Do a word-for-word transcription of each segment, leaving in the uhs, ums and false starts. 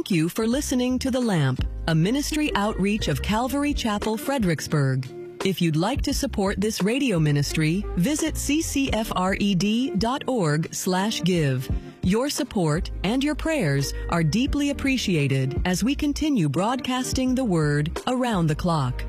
Thank you for listening to The Lamp, a ministry outreach of Calvary Chapel, Fredericksburg. If you'd like to support this radio ministry, visit c c f r e d dot org slash give. Your support and your prayers are deeply appreciated as we continue broadcasting the Word around the clock.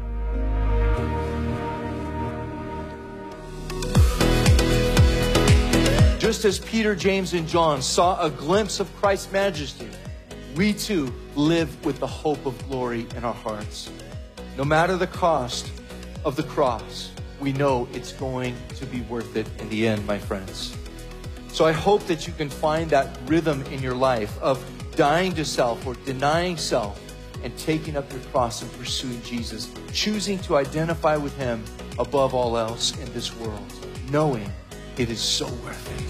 Just as Peter, James, and John saw a glimpse of Christ's majesty, we too live with the hope of glory in our hearts. No matter the cost of the cross, we know it's going to be worth it in the end, my friends. So I hope that you can find that rhythm in your life of dying to self or denying self and taking up your cross and pursuing Jesus, choosing to identify with Him above all else in this world, knowing it is so worth it.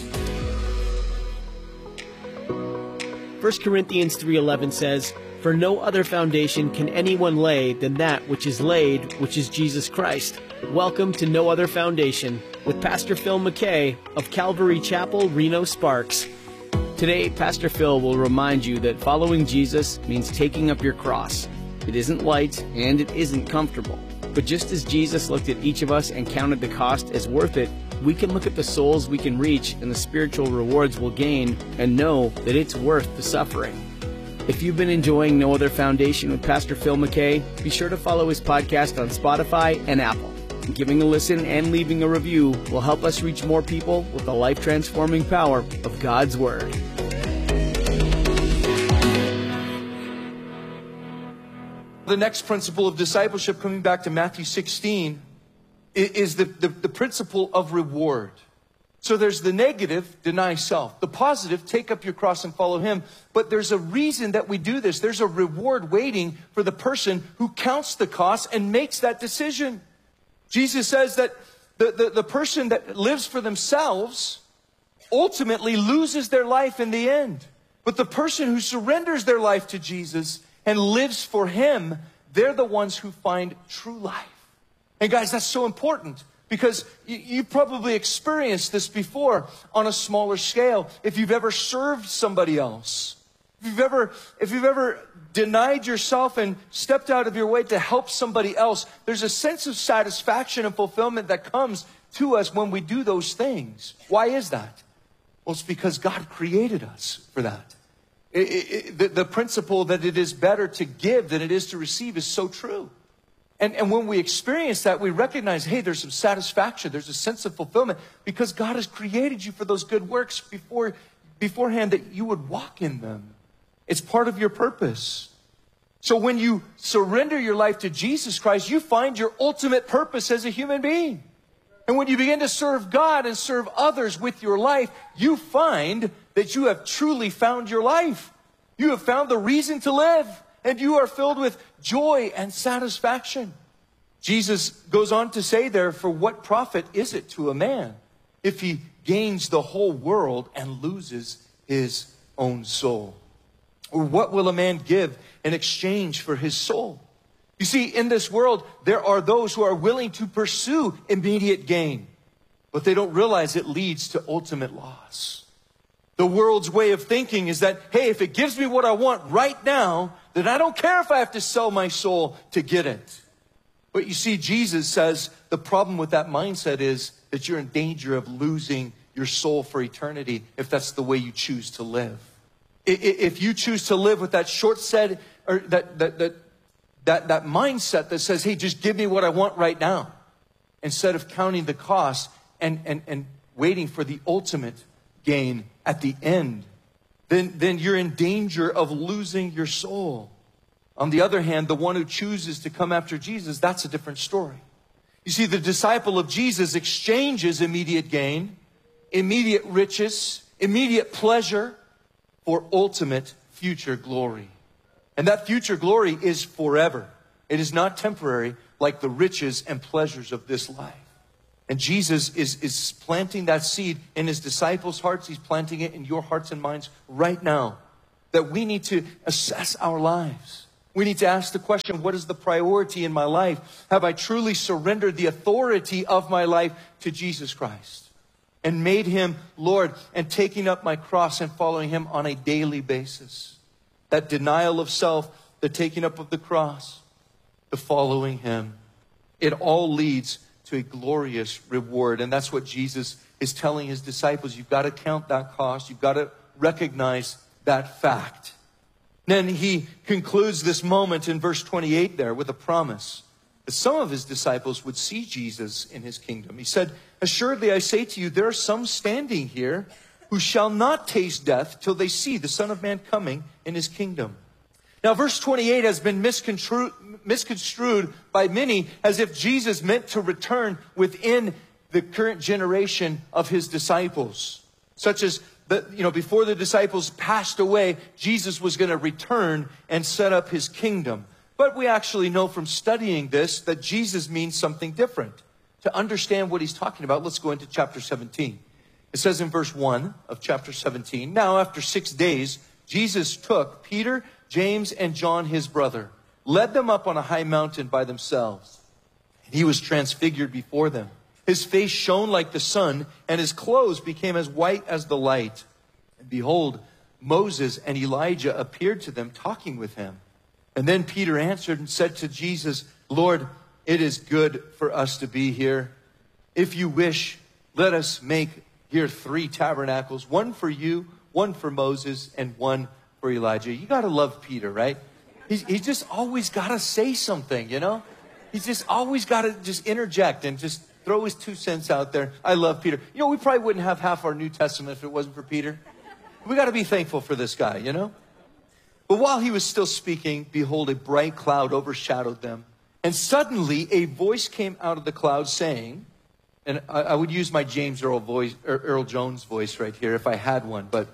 First Corinthians three eleven says, "For no other foundation can anyone lay than that which is laid, which is Jesus Christ." Welcome to No Other Foundation with Pastor Phil McKay of Calvary Chapel, Reno Sparks. Today, Pastor Phil will remind you that following Jesus means taking up your cross. It isn't light and it isn't comfortable. But just as Jesus looked at each of us and counted the cost as worth it, we can look at the souls we can reach and the spiritual rewards we'll gain and know that it's worth the suffering. If you've been enjoying No Other Foundation with Pastor Phil McKay, be sure to follow his podcast on Spotify and Apple. Giving a listen and leaving a review will help us reach more people with the life-transforming power of God's Word. The next principle of discipleship, coming back to Matthew sixteen, is the, the, the principle of reward. So there's the negative, deny self. The positive, take up your cross and follow Him. But there's a reason that we do this. There's a reward waiting for the person who counts the cost and makes that decision. Jesus says that the, the, the person that lives for themselves ultimately loses their life in the end. But the person who surrenders their life to Jesus and lives for Him, they're the ones who find true life. And guys, that's so important because you, you probably experienced this before on a smaller scale. If you've ever served somebody else, if you've ever, if you've ever denied yourself and stepped out of your way to help somebody else, there's a sense of satisfaction and fulfillment that comes to us when we do those things. Why is that? Well, it's because God created us for that. It, it, the, the principle that it is better to give than it is to receive is so true. And, and when we experience that, we recognize, hey, there's some satisfaction. There's a sense of fulfillment because God has created you for those good works before, beforehand that you would walk in them. It's part of your purpose. So when you surrender your life to Jesus Christ, you find your ultimate purpose as a human being. And when you begin to serve God and serve others with your life, you find that you have truly found your life. You have found the reason to live. And you are filled with joy and satisfaction. Jesus goes on to say there, for what profit is it to a man if he gains the whole world and loses his own soul? Or what will a man give in exchange for his soul? You see, in this world, there are those who are willing to pursue immediate gain, but they don't realize it leads to ultimate loss. The world's way of thinking is that, hey, if it gives me what I want right now, then I don't care if I have to sell my soul to get it. But you see, Jesus says the problem with that mindset is that you're in danger of losing your soul for eternity if that's the way you choose to live. If you choose to live with that short set, or that, that, that, that, that mindset that says, hey, just give me what I want right now, instead of counting the cost and, and, and waiting for the ultimate gain at the end, then, then you're in danger of losing your soul. On the other hand, the one who chooses to come after Jesus, that's a different story. You see, the disciple of Jesus exchanges immediate gain, immediate riches, immediate pleasure for ultimate future glory. And that future glory is forever. It is not temporary like the riches and pleasures of this life. And Jesus is, is planting that seed in His disciples' hearts. He's planting it in your hearts and minds right now. That we need to assess our lives. We need to ask the question, what is the priority in my life? Have I truly surrendered the authority of my life to Jesus Christ? And made Him Lord and taking up my cross and following Him on a daily basis? that denial of self, the taking up of the cross, the following him. It all leads to a glorious reward. And that's what Jesus is telling his disciples. You've got to count that cost. You've got to recognize that fact. Then he concludes this moment in verse twenty-eight there with a promise that some of his disciples would see Jesus in his kingdom. He said, assuredly I say to you, there are some standing here who shall not taste death till they see the Son of Man coming in his kingdom. Now, verse twenty-eight has been misconstrued, misconstrued by many as if Jesus meant to return within the current generation of his disciples. Such as, the, you know, before the disciples passed away, Jesus was going to return and set up his kingdom. But we actually know from studying this that Jesus means something different. To understand what he's talking about, let's go into chapter seventeen. It says in verse one of chapter seventeen, now after six days, Jesus took Peter, James, and John, his brother, led them up on a high mountain by themselves. And he was transfigured before them. His face shone like the sun, and his clothes became as white as the light. And behold, Moses and Elijah appeared to them, talking with him. And then Peter answered and said to Jesus, Lord, it is good for us to be here. If you wish, let us make here three tabernacles, one for you, one for Moses, and one for Elijah. You got to love Peter, right? He's, he's just always got to say something, you know? He's just always got to just interject and just throw his two cents out there. I love Peter. You know, we probably wouldn't have half our New Testament if it wasn't for Peter. We got to be thankful for this guy, you know? But while he was still speaking, behold, a bright cloud overshadowed them. And suddenly a voice came out of the cloud saying, and I, I would use my James Earl voice, or Earl Jones voice right here if I had one, but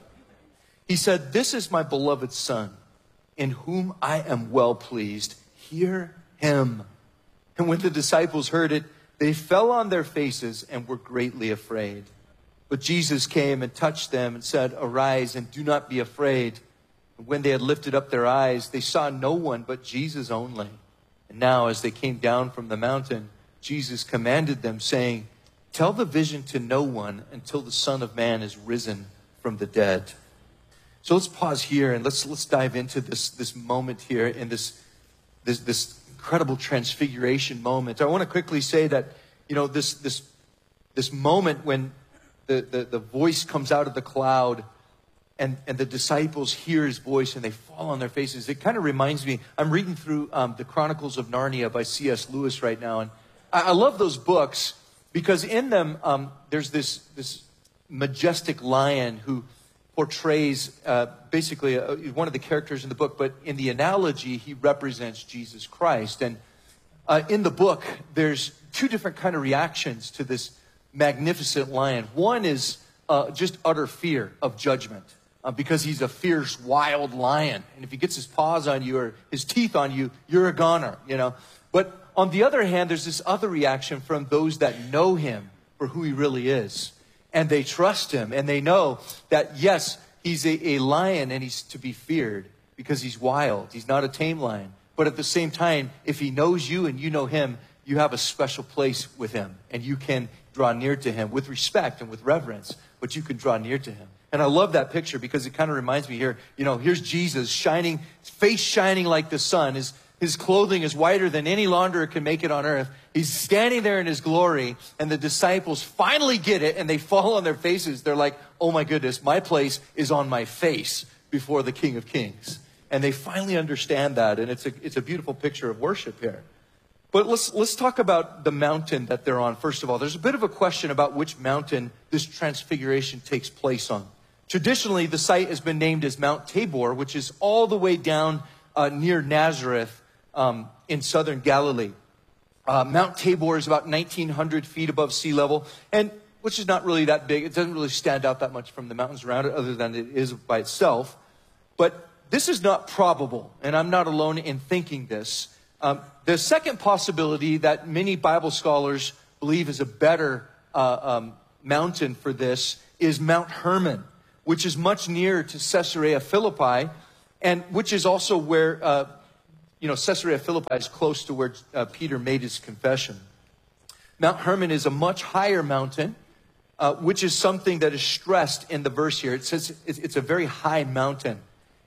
he said, this is my beloved son, in whom I am well pleased. Hear him. And when the disciples heard it, they fell on their faces and were greatly afraid. But Jesus came and touched them and said, arise and do not be afraid. And when they had lifted up their eyes, they saw no one but Jesus only. And now as they came down from the mountain, Jesus commanded them, saying, tell the vision to no one until the Son of Man is risen from the dead. So let's pause here and let's let's dive into this, this moment here in this, this this incredible transfiguration moment. I want to quickly say that, you know, this this this moment when the, the, the voice comes out of the cloud and, and the disciples hear his voice and they fall on their faces. It kind of reminds me, I'm reading through um, the Chronicles of Narnia by C S Lewis right now. And I, I love those books because in them, um, there's this, this majestic lion who portrays uh, basically a, one of the characters in the book, but in the analogy, he represents Jesus Christ. And uh, in the book, there's two different kind of reactions to this magnificent lion. One is uh, just utter fear of judgment uh, because he's a fierce, wild lion. And if he gets his paws on you or his teeth on you, you're a goner, you know. But on the other hand, there's this other reaction from those that know him for who he really is. And they trust him, and they know that, yes, he's a, a lion and he's to be feared because he's wild. He's not a tame lion. But at the same time, if he knows you and you know him, you have a special place with him. And you can draw near to him with respect and with reverence, but you can draw near to him. And I love that picture because it kind of reminds me here, you know, here's Jesus shining, face shining like the sun. His, his clothing is whiter than any launderer can make it on earth. He's standing there in his glory, and the disciples finally get it, and they fall on their faces. They're like, oh my goodness, my place is on my face before the King of Kings. And they finally understand that, and it's a, it's a beautiful picture of worship here. But let's, let's talk about the mountain that they're on, first of all. There's a bit of a question about which mountain this transfiguration takes place on. Traditionally, the site has been named as Mount Tabor, which is all the way down uh, near Nazareth um, in southern Galilee. Uh, Mount Tabor is about nineteen hundred feet above sea level, and which is not really that big. It doesn't really stand out that much from the mountains around it, other than it is by itself. But this is not probable, and I'm not alone in thinking this. Um, the second possibility that many Bible scholars believe is a better uh, um, mountain for this is Mount Hermon, which is much nearer to Caesarea Philippi, and which is also where... Uh, You know, Caesarea Philippi is close to where uh, Peter made his confession. Mount Hermon is a much higher mountain, uh, which is something that is stressed in the verse here. It says it's, it's a very high mountain.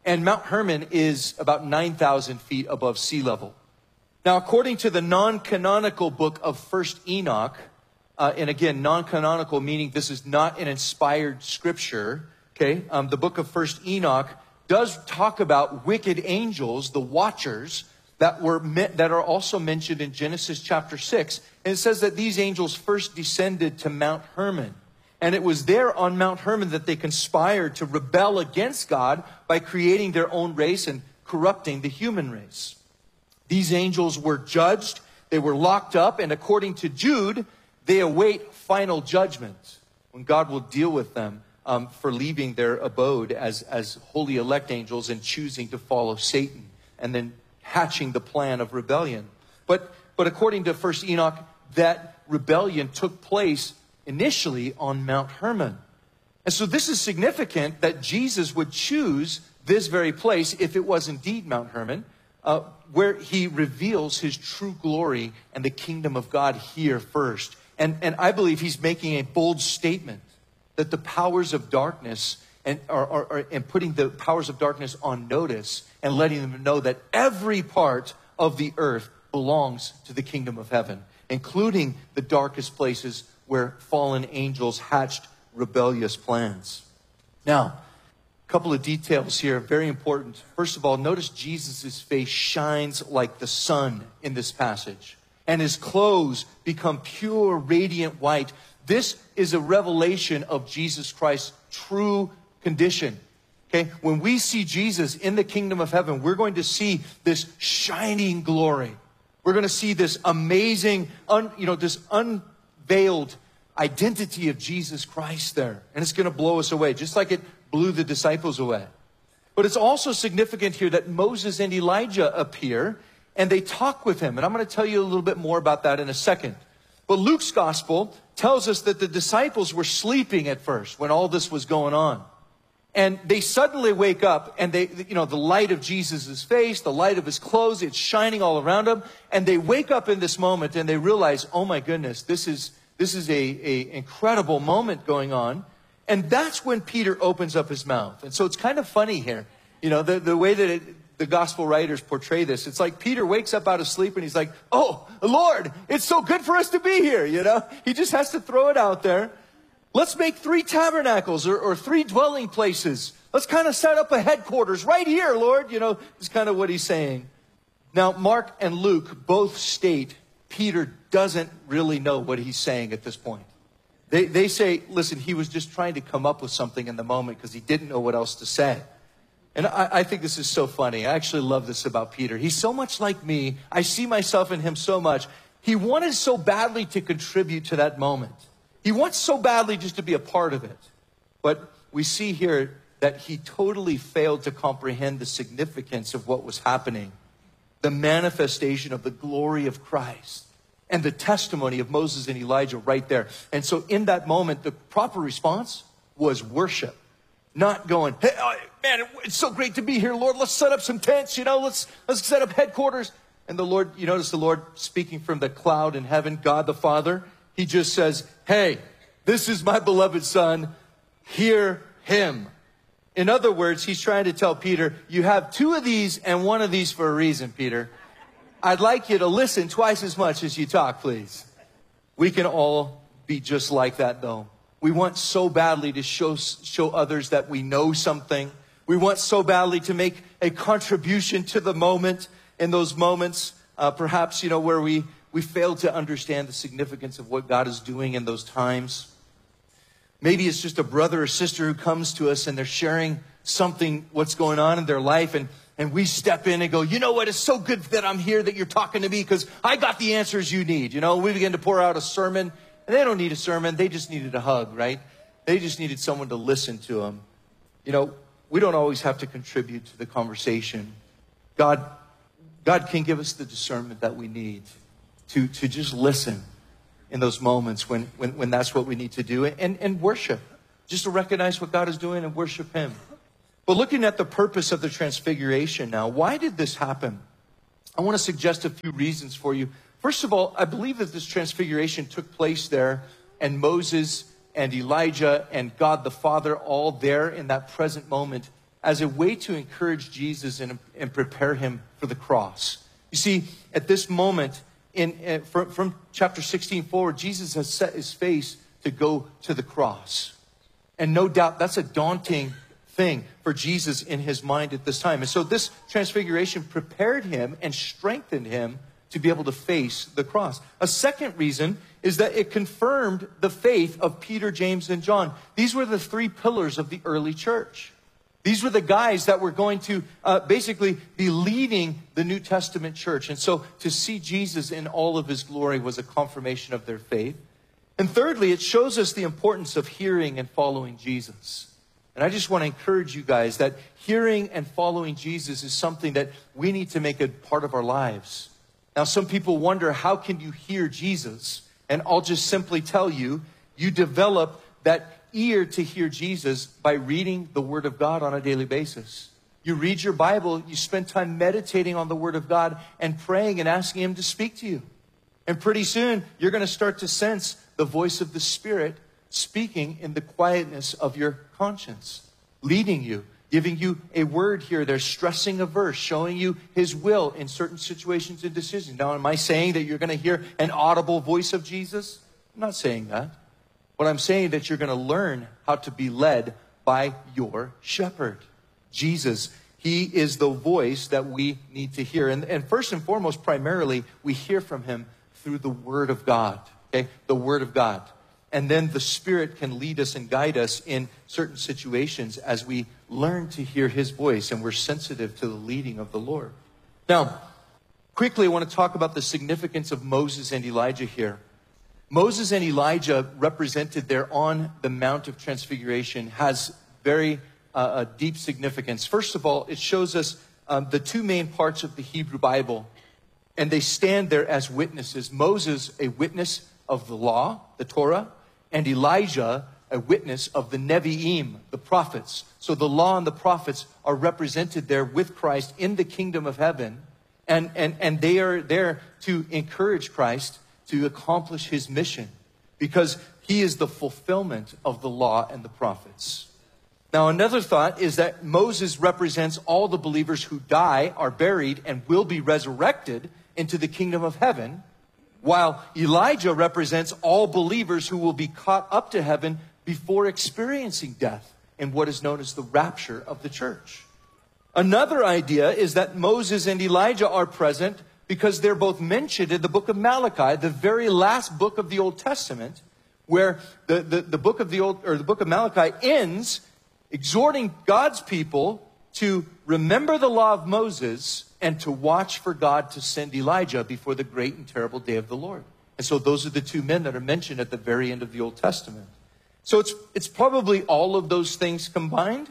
And Mount Hermon is about nine thousand feet above sea level. Now, according to the non-canonical book of First Enoch, uh, and again, non-canonical meaning this is not an inspired scripture, okay? Um, the book of First Enoch does talk about wicked angels, the watchers, that were that are also mentioned in Genesis chapter six. And it says that these angels first descended to Mount Hermon. And it was there on Mount Hermon that they conspired to rebel against God by creating their own race and corrupting the human race. These angels were judged, they were locked up, and according to Jude, they await final judgment when God will deal with them um, for leaving their abode as, as holy elect angels and choosing to follow Satan and then hatching the plan of rebellion. But, but according to First Enoch, that rebellion took place initially on Mount Hermon. And so this is significant that Jesus would choose this very place, if it was indeed Mount Hermon, uh, where he reveals his true glory and the kingdom of God here first. And, and I believe he's making a bold statement that the powers of darkness and, are, are, are, and putting the powers of darkness on notice and letting them know that every part of the earth belongs to the kingdom of heaven, including the darkest places where fallen angels hatched rebellious plans. Now, a couple of details here, very important. First of all, notice Jesus' face shines like the sun in this passage, and his clothes become pure, radiant white. This is a revelation of Jesus Christ's true condition. Okay, when we see Jesus in the kingdom of heaven, we're going to see this shining glory. We're going to see this amazing, un, you know, this unveiled identity of Jesus Christ there. And it's going to blow us away, just like it blew the disciples away. But it's also significant here that Moses and Elijah appear and they talk with him. And I'm going to tell you a little bit more about that in a second. But Luke's gospel tells us that the disciples were sleeping at first when all this was going on. And they suddenly wake up and they, you know, the light of Jesus' face, the light of his clothes, it's shining all around them. And they wake up in this moment and they realize, oh my goodness, this is, this is a, a incredible moment going on. And that's when Peter opens up his mouth. And so it's kind of funny here, you know, the, the way that it, the gospel writers portray this. It's like Peter wakes up out of sleep and he's like, oh, Lord, it's so good for us to be here, you know. He just has to throw it out there. Let's make three tabernacles or, or three dwelling places. Let's kind of set up a headquarters right here, Lord. You know, is kind of what he's saying. Now, Mark and Luke both state Peter doesn't really know what he's saying at this point. They, they say, listen, he was just trying to come up with something in the moment because he didn't know what else to say. And I, I think this is so funny. I actually love this about Peter. He's so much like me. I see myself in him so much. He wanted so badly to contribute to that moment. He wants so badly just to be a part of it. But we see here that he totally failed to comprehend the significance of what was happening. The manifestation of the glory of Christ and the testimony of Moses and Elijah right there. And so in that moment, the proper response was worship. Not going, hey, oh, man, it's so great to be here, Lord. Let's set up some tents, you know, let's, let's set up headquarters. And the Lord, you notice the Lord speaking from the cloud in heaven, God the Father. He just says, hey, this is my beloved son. Hear him. In other words, he's trying to tell Peter, you have two of these and one of these for a reason, Peter. I'd like you to listen twice as much as you talk, please. We can all be just like that, though. We want so badly to show, show others that we know something. We want so badly to make a contribution to the moment. In those moments, uh, perhaps, you know, where we, we fail to understand the significance of what God is doing in those times. Maybe it's just a brother or sister who comes to us and they're sharing something, what's going on in their life. And, and we step in and go, you know what? It's so good that I'm here, that you're talking to me because I got the answers you need. You know, we begin to pour out a sermon. And they don't need a sermon. They just needed a hug, right? They just needed someone to listen to them. You know, we don't always have to contribute to the conversation. God, God can give us the discernment that we need to, to just listen in those moments when, when, when that's what we need to do. And, and worship. Just to recognize what God is doing and worship him. But looking at the purpose of the transfiguration now, why did this happen? I want to suggest a few reasons for you. First of all, I believe that this transfiguration took place there, and Moses and Elijah and God the Father all there in that present moment as a way to encourage Jesus and, and prepare him for the cross. You see, at this moment, in, in from, from chapter sixteen forward, Jesus has set his face to go to the cross. And no doubt that's a daunting thing for Jesus in his mind at this time. And so this transfiguration prepared him and strengthened him to be able to face the cross. A second reason is that it confirmed the faith of Peter, James, and John. These were the three pillars of the early church. These were the guys that were going to uh, basically be leading the New Testament church. And so to see Jesus in all of his glory was a confirmation of their faith. And thirdly, it shows us the importance of hearing and following Jesus. And I just want to encourage you guys that hearing and following Jesus is something that we need to make a part of our lives. Now, some people wonder, how can you hear Jesus? And I'll just simply tell you, you develop that ear to hear Jesus by reading the Word of God on a daily basis. You read your Bible, you spend time meditating on the Word of God and praying and asking Him to speak to you. And pretty soon, you're going to start to sense the voice of the Spirit speaking in the quietness of your conscience, leading you, giving you a word here. They're stressing a verse, showing you His will in certain situations and decisions. Now, am I saying that you're going to hear an audible voice of Jesus? I'm not saying that. What I'm saying is that you're going to learn how to be led by your shepherd, Jesus. He is the voice that we need to hear. And, and first and foremost, primarily, we hear from Him through the Word of God. Okay, the Word of God. And then the Spirit can lead us and guide us in certain situations as we learn to hear His voice and we're sensitive to the leading of the Lord. Now, quickly, I want to talk about the significance of Moses and Elijah here. Moses and Elijah represented there on the Mount of Transfiguration has very uh, a deep significance. First of all, it shows us um, the two main parts of the Hebrew Bible, and they stand there as witnesses. Moses, a witness of the law, the Torah, and Elijah, a witness of the Nevi'im, the prophets. So the law and the prophets are represented there with Christ in the kingdom of heaven, and, and, and they are there to encourage Christ to accomplish His mission, because He is the fulfillment of the law and the prophets. Now, another thought is that Moses represents all the believers who die, are buried, and will be resurrected into the kingdom of heaven, while Elijah represents all believers who will be caught up to heaven before experiencing death in what is known as the rapture of the church. Another idea is that Moses and Elijah are present because they're both mentioned in the book of Malachi, the very last book of the Old Testament, where the, the, the book of the Old or the book of Malachi ends exhorting God's people to remember the law of Moses and to watch for God to send Elijah before the great and terrible day of the Lord. And so those are the two men that are mentioned at the very end of the Old Testament. So it's, it's probably all of those things combined.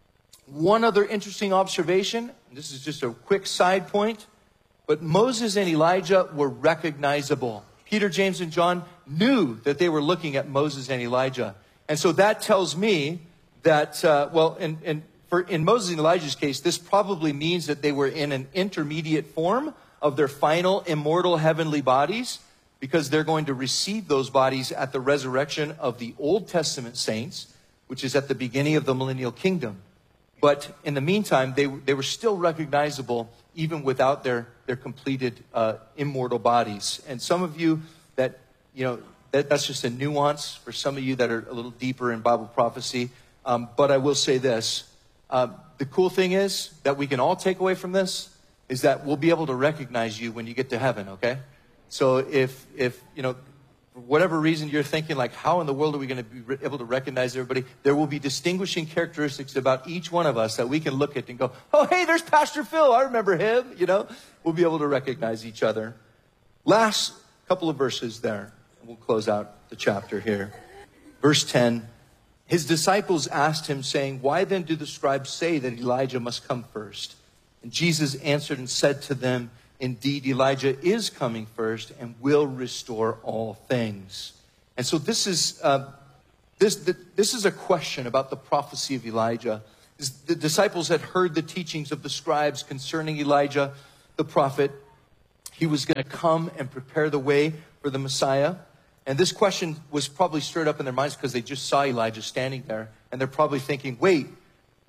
One other interesting observation, and this is just a quick side point, but Moses and Elijah were recognizable. Peter, James, and John knew that they were looking at Moses and Elijah. And so that tells me that, uh, well, in, in, for, in Moses and Elijah's case, this probably means that they were in an intermediate form of their final immortal heavenly bodies, because they're going to receive those bodies at the resurrection of the Old Testament saints, which is at the beginning of the millennial kingdom. But in the meantime, they, they were still recognizable even without their, their completed uh, immortal bodies. And some of you that, you know, that, that's just a nuance for some of you that are a little deeper in Bible prophecy. Um, but I will say this. Um, the cool thing is that we can all take away from this is that we'll be able to recognize you when you get to heaven, okay? So if, if you know, for whatever reason you're thinking like, how in the world are we going to be able to recognize everybody? There will be distinguishing characteristics about each one of us that we can look at and go, oh, hey, there's Pastor Phil. I remember him. You know, we'll be able to recognize each other. Last couple of verses there, and we'll close out the chapter here. Verse ten, his disciples asked him, saying, why then do the scribes say that Elijah must come first? And Jesus answered and said to them, indeed, Elijah is coming first and will restore all things. And so this is uh, this this is a question about the prophecy of Elijah. The disciples had heard the teachings of the scribes concerning Elijah, the prophet. He was going to come and prepare the way for the Messiah. And this question was probably stirred up in their minds because they just saw Elijah standing there. And they're probably thinking, wait,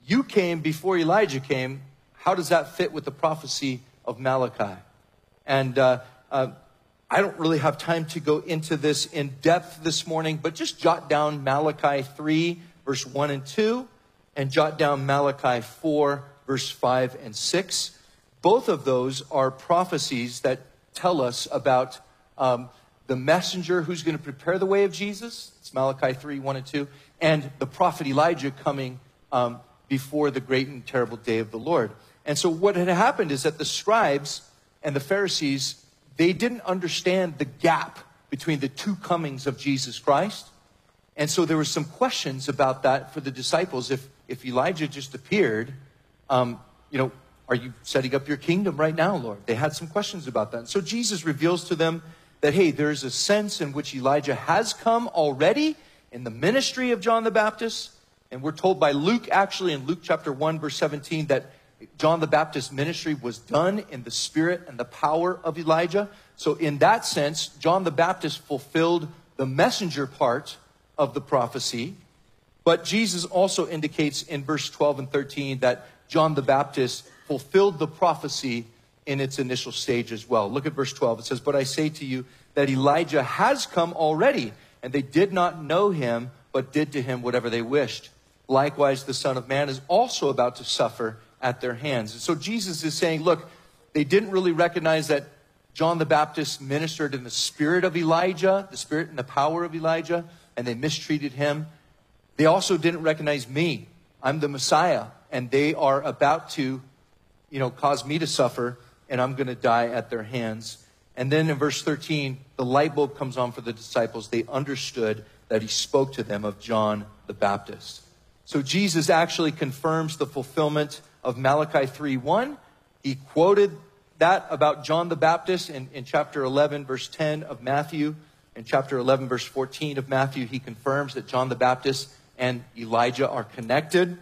you came before Elijah came. How does that fit with the prophecy of Malachi? And uh, uh, I don't really have time to go into this in depth this morning, but just jot down Malachi three, verse one and two, and jot down Malachi four, verse five and six. Both of those are prophecies that tell us about um, the messenger who's going to prepare the way of Jesus. It's Malachi three, one and two. And the prophet Elijah coming um, before the great and terrible day of the Lord. And so what had happened is that the scribes and the Pharisees, they didn't understand the gap between the two comings of Jesus Christ. And so there were some questions about that for the disciples. If, if Elijah just appeared, um, you know, are you setting up your kingdom right now, Lord? They had some questions about that. And so Jesus reveals to them that, hey, there's a sense in which Elijah has come already in the ministry of John the Baptist. And we're told by Luke, actually, in Luke chapter one, verse seventeen, that John the Baptist's ministry was done in the spirit and the power of Elijah. So in that sense, John the Baptist fulfilled the messenger part of the prophecy. But Jesus also indicates in verse twelve and thirteen that John the Baptist fulfilled the prophecy in its initial stage as well. Look at verse twelve. It says, "But I say to you that Elijah has come already, and they did not know him, but did to him whatever they wished. Likewise, the Son of Man is also about to suffer at their hands." And so Jesus is saying, look, they didn't really recognize that John the Baptist ministered in the spirit of Elijah, the spirit and the power of Elijah, and they mistreated him. They also didn't recognize me. I'm the Messiah, and they are about to, you know, cause me to suffer, and I'm going to die at their hands. And then in verse thirteen, the light bulb comes on for the disciples. They understood that he spoke to them of John the Baptist. So Jesus actually confirms the fulfillment of Malachi three one. He quoted that about John the Baptist in, in chapter eleven, verse ten of Matthew. In chapter eleven, verse fourteen of Matthew, he confirms that John the Baptist and Elijah are connected.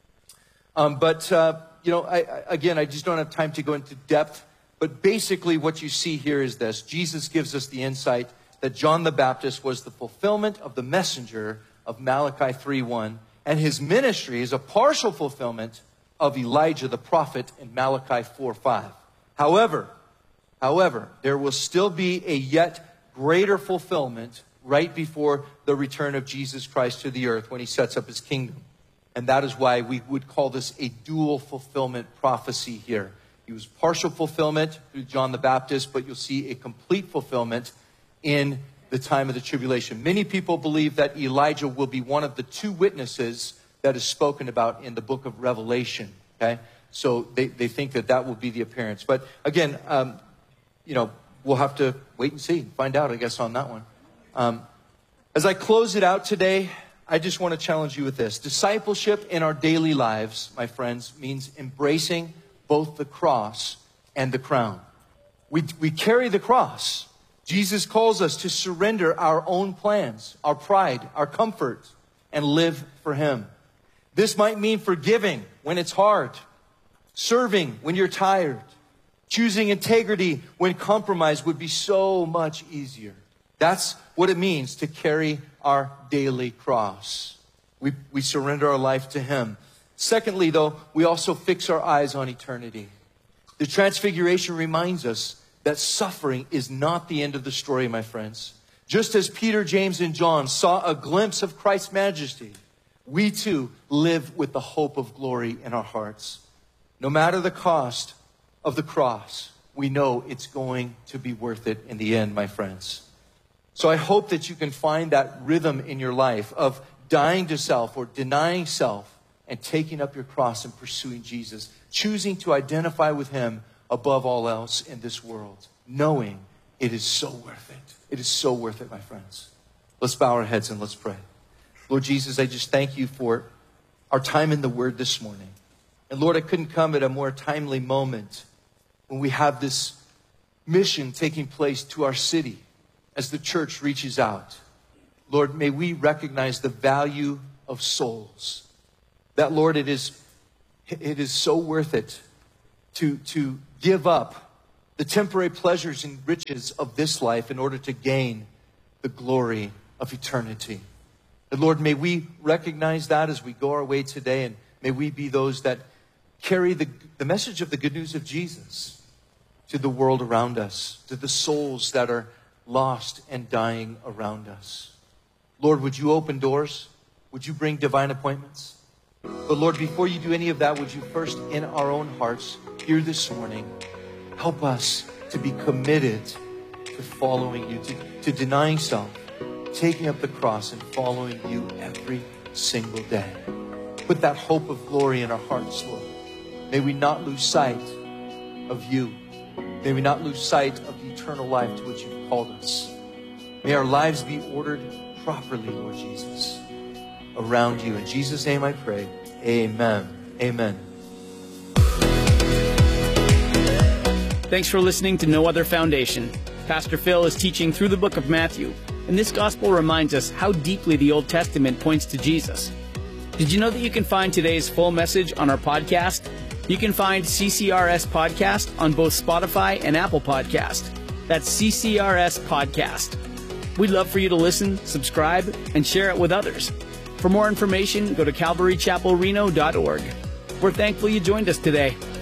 Um, but, uh, you know, I, I, again, I just don't have time to go into depth. But basically what you see here is this. Jesus gives us the insight that John the Baptist was the fulfillment of the messenger of Malachi three one. And his ministry is a partial fulfillment of Elijah the prophet in Malachi four five. However, however, there will still be a yet greater fulfillment right before the return of Jesus Christ to the earth when he sets up his kingdom. And that is why we would call this a dual fulfillment prophecy here. He was partial fulfillment through John the Baptist, but you'll see a complete fulfillment in the time of the tribulation. Many people believe that Elijah will be one of the two witnesses that is spoken about in the book of Revelation. Okay, so they, they think that that will be the appearance. But again, um, you know, we'll have to wait and see, find out, I guess, on that one. Um, as I close it out today, I just want to challenge you with this. Discipleship in our daily lives, my friends, means embracing both the cross and the crown. We, we carry the cross. Jesus calls us to surrender our own plans, our pride, our comfort, and live for him. This might mean forgiving when it's hard, serving when you're tired, choosing integrity when compromise would be so much easier. That's what it means to carry our daily cross. We, we surrender our life to him. Secondly, though, we also fix our eyes on eternity. The Transfiguration reminds us that suffering is not the end of the story, my friends. Just as Peter, James, and John saw a glimpse of Christ's majesty, we too live with the hope of glory in our hearts. No matter the cost of the cross, we know it's going to be worth it in the end, my friends. So I hope that you can find that rhythm in your life of dying to self or denying self and taking up your cross and pursuing Jesus, choosing to identify with him above all else in this world, knowing it is so worth it. It is so worth it, my friends. Let's bow our heads and let's pray. Lord Jesus, I just thank you for our time in the Word this morning. And Lord, I couldn't come at a more timely moment when we have this mission taking place to our city as the church reaches out. Lord, may we recognize the value of souls. That, Lord, it is, it is so worth it to, to give up the temporary pleasures and riches of this life in order to gain the glory of eternity. And Lord, may we recognize that as we go our way today, and May we be those that carry the, the message of the good news of Jesus to the world around us, to the souls that are lost and dying around us. Lord, would you open doors? Would you bring divine appointments? But Lord, before you do any of that, would you first in our own hearts here this morning, help us to be committed to following you, to, to denying self, taking up the cross and following you every single day. Put that hope of glory in our hearts, Lord. May we not lose sight of you. May we not lose sight of the eternal life to which you've called us. May our lives be ordered properly, Lord Jesus, around you. In Jesus' name I pray. Amen. Amen. Thanks for listening to No Other Foundation. Pastor Phil is teaching through the book of Matthew, and this gospel reminds us how deeply the Old Testament points to Jesus. Did you know that you can find today's full message on our podcast? You can find C C R S Podcast on both Spotify and Apple Podcast. That's C C R S Podcast. We'd love for you to listen, subscribe, and share it with others. For more information, go to calvary chapel reno dot org. We're thankful you joined us today.